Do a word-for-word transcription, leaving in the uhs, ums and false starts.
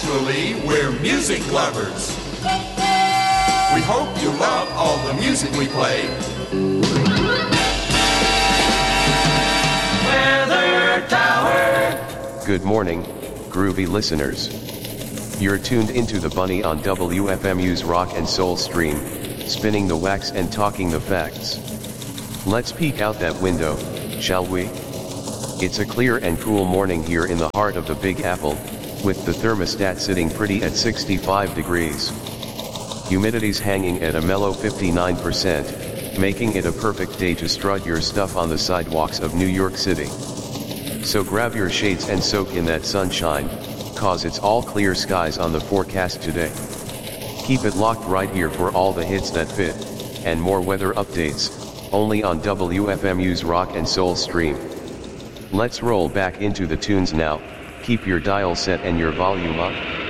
Actually, we're music lovers. We hope you love all the music we play. Weather Tower. Good morning, groovy listeners. You're tuned into the Bunny on W F M U's Rock and Soul stream, spinning the wax and talking the facts. Let's peek out that window, shall we? It's a clear and cool morning here in the heart of the Big Apple, with the thermostat sitting pretty at sixty-five degrees. Humidity's hanging at a mellow fifty-nine percent, making it a perfect day to strut your stuff on the sidewalks of New York City. So grab your shades and soak in that sunshine, cause it's all clear skies on the forecast today. Keep it locked right here for all the hits that fit, and more weather updates, only on W F M U's Rock and Soul stream. Let's roll back into the tunes now. Keep your dial set and your volume up.